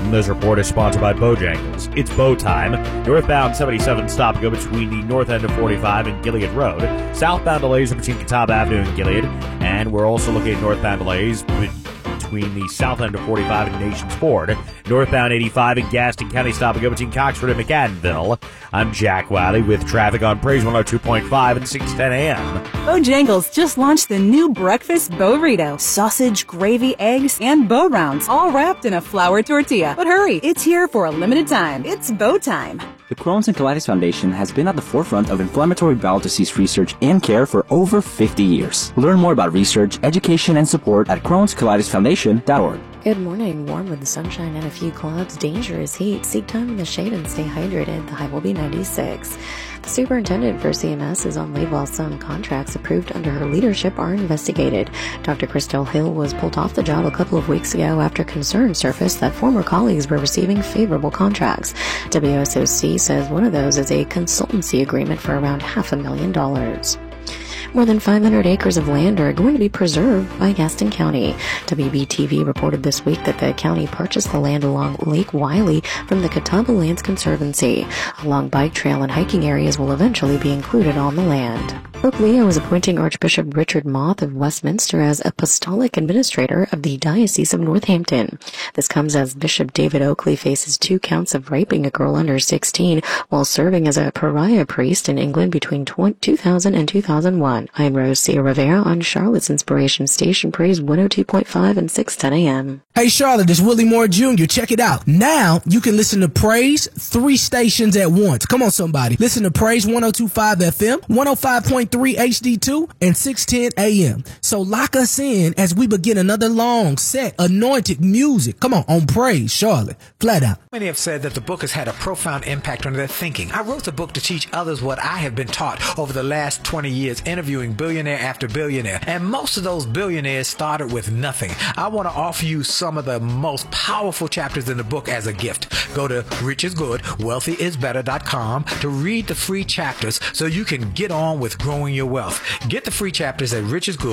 This report is sponsored by Bojangles. It's bow time. Northbound 77 stop and go between the north end of 45 and Gilead Road. Southbound delays are between Catawba Avenue and Gilead. And we're also looking at northbound delays between the south end of 45 and Nations Ford. Northbound 85 in Gaston County stop and go between Coxford and McAdenville. I'm Jack Wiley with traffic on Praise 102.5 and 610 a.m. Bojangles just launched the new breakfast burrito. Sausage, gravy, eggs, and bow rounds, all wrapped in a flour tortilla. But hurry, it's here for a limited time. It's bow time. The Crohn's and Colitis Foundation has been at the forefront of inflammatory bowel disease research and care for over 50 years. Learn more about research, education, and support at Crohn'sColitisFoundation.org. Good morning. Warm with the sunshine and a few clouds. Dangerous heat. Seek time in the shade and stay hydrated. The high will be 96. The superintendent for CMS is on leave while some contracts approved under her leadership are investigated. Dr. Christel Hill was pulled off the job a couple of weeks ago after concerns surfaced that former colleagues were receiving favorable contracts. WSOC says one of those is a consultancy agreement for around $500,000. More than 500 acres of land are going to be preserved by Gaston County. WBTV reported this week that the county purchased the land along Lake Wylie from the Catawba Lands Conservancy. A long bike trail and hiking areas will eventually be included on the land. Pope Leo is appointing Archbishop Richard Moth of Westminster as Apostolic Administrator of the Diocese of Northampton. This comes as Bishop David Oakley faces 2 counts of raping a girl under 16 while serving as a pariah priest in England between 2000 and 2001. I'm Rose C. Rivera on Charlotte's Inspiration Station, Praise 102.5 and 610 a.m. Hey Charlotte, it's Willie Moore Jr. Check it out. Now you can listen to Praise 3 stations at once. Come on somebody. Listen to Praise 102.5 FM, 105.3 HD2, and 610 AM. So lock us in as we begin another long set, anointed music. Come on Praise, Charlotte. Flat out. Many have said that the book has had a profound impact on their thinking. I wrote the book to teach others what I have been taught over the last 20 years, interviewing billionaire after billionaire. And most of those billionaires started with nothing. I want to offer you some of the most powerful chapters in the book as a gift. Go to richisgood.wealthyisbetter.com to read the free chapters so you can get on with growing your wealth. Get the free chapters at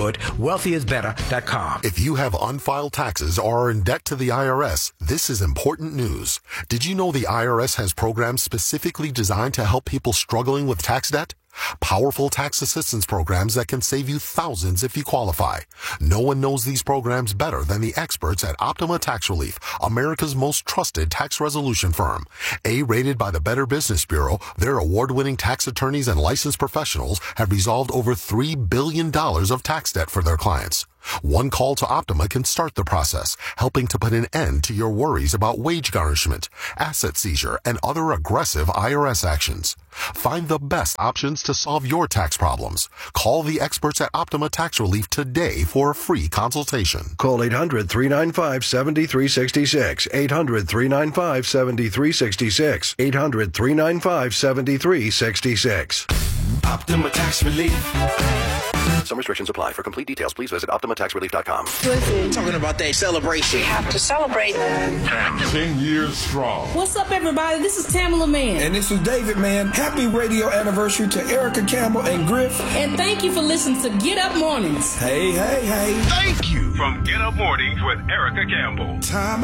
richisgood.wealthyisbetter.com. If you have unfiled taxes or are in debt to the IRS, this is important news. Did you know the IRS has programs specifically designed to help people struggling with tax debt? Powerful tax assistance programs that can save you thousands if you qualify. No one knows these programs better than the experts at Optima Tax Relief, America's most trusted tax resolution firm. A-rated by the Better Business Bureau, their award-winning tax attorneys and licensed professionals have resolved over $3 billion of tax debt for their clients. One call to Optima can start the process, helping to put an end to your worries about wage garnishment, asset seizure, and other aggressive IRS actions. Find the best options to solve your tax problems. Call the experts at Optima Tax Relief today for a free consultation. Call 800-395-7366. 800-395-7366. 800-395-7366. Optima Tax Relief. Some restrictions apply. For complete details, please visit OptimaTaxRelief.com. Listen, talking about that celebration. We have to celebrate. 10 years strong. What's up, everybody? This is Tamala Man. And this is David Man. Happy radio anniversary to Erica Campbell and Griff. And thank you for listening to Get Up Mornings. Hey, hey, hey. Thank you from Get Up Mornings with Erica Campbell. Time